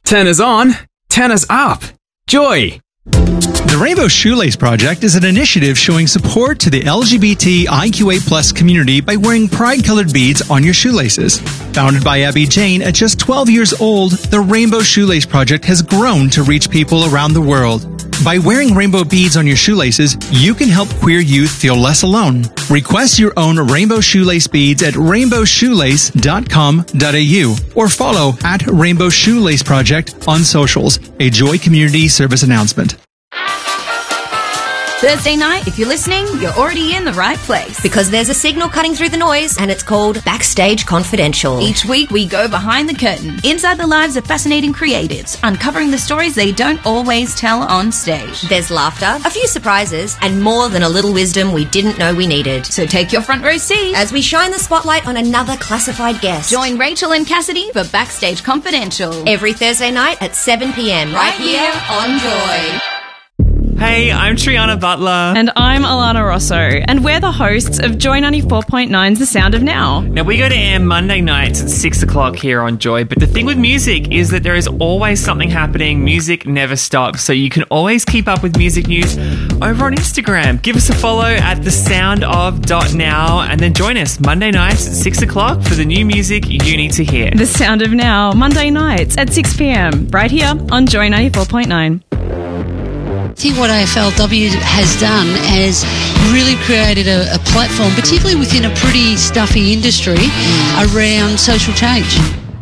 Tenors on, tenors up. Joy. The Rainbow Shoelace Project is an initiative showing support to the LGBTIQA+ community by wearing pride-colored beads on your shoelaces. Founded by Abby Jane at just 12 years old, the Rainbow Shoelace Project has grown to reach people around the world. By wearing rainbow beads on your shoelaces, you can help queer youth feel less alone. Request your own rainbow shoelace beads at rainbowshoelace.com.au or follow at Rainbow Shoelace Project on socials, a Joy Community Service announcement. Thursday night, if you're listening, you're already in the right place. Because there's a signal cutting through the noise, and it's called Backstage Confidential. Each week, we go behind the curtain, inside the lives of fascinating creatives, uncovering the stories they don't always tell on stage. There's laughter, a few surprises, and more than a little wisdom we didn't know we needed. So take your front row seat as we shine the spotlight on another classified guest. Join Rachel and Cassidy for Backstage Confidential. Every Thursday night at 7 p.m. right here on Joy. Hey, I'm Triana Butler. And I'm Alana Rosso. And we're the hosts of Joy 94.9's The Sound of Now. Now, we go to air Monday nights at 6 o'clock here on Joy. But the thing with music is that there is always something happening. Music never stops. So you can always keep up with music news over on Instagram. Give us a follow at thesoundof.now and then join us Monday nights at 6 o'clock for the new music you need to hear. The Sound of Now, Monday nights at 6 p.m. right here on Joy 94.9. I think what AFLW has done is really created a platform, particularly within a pretty stuffy industry, around social change.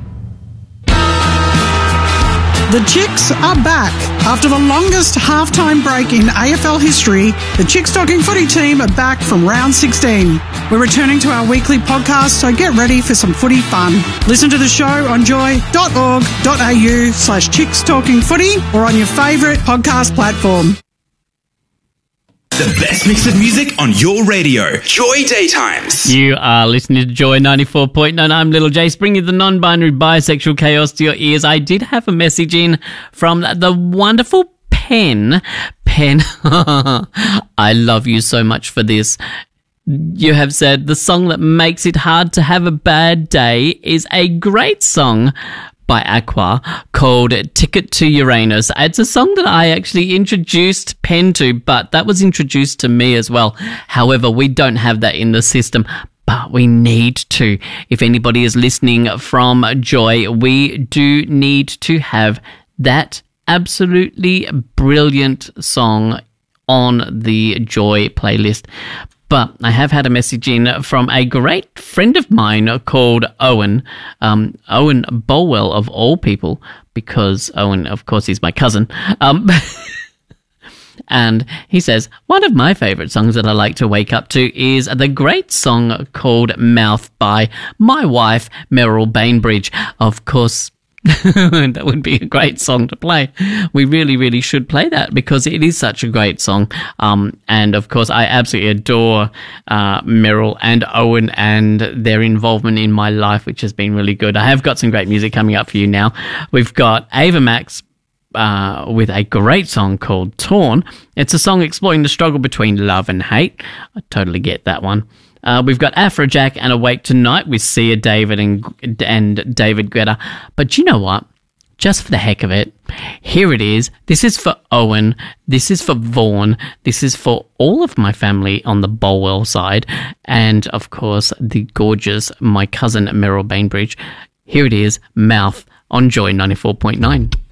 The Chicks are back. After the longest halftime break in AFL history, the Chicks Talking Footy team are back from round 16. We're returning to our weekly podcast, so get ready for some footy fun. Listen to the show on joy.org.au/Chicks Talking Footy or on your favourite podcast platform. The best mix of music on your radio. Joy Daytimes. You are listening to Joy 94.9. I'm Little Jace, bringing the non-binary bisexual chaos to your ears. I did have a message in from the wonderful Pen. Pen, I love you so much for this. You have said the song that makes it hard to have a bad day is a great song by Aqua called Ticket to Uranus. It's a song that I actually introduced Pen to, but that was introduced to me as well. However, we don't have that in the system, but we need to. If anybody is listening from Joy, we do need to have that absolutely brilliant song on the Joy playlist. But I have had a message in from a great friend of mine called Owen, Owen Bolwell of all people, because Owen, of course, is my cousin. And he says, one of my favourite songs that I like to wake up to is the great song called Mouth by my wife, Meryl Bainbridge. Of course, that would be a great song to play. We really, really should play that because it is such a great song. And of course, I absolutely adore Meryl and Owen and their involvement in my life, which has been really good. I have got some great music coming up for you now. We've got Ava Max with a great song called Torn. It's a song exploring the struggle between love and hate. I totally get that one. We've got Afrojack and Awake Tonight with Sia David and David Guetta. But you know what? Just for the heck of it, here it is. This is for Owen. This is for Vaughan. This is for all of my family on the Bolwell side. And, of course, the gorgeous, my cousin Meryl Bainbridge. Here it is, Mouth on Joy 94.9.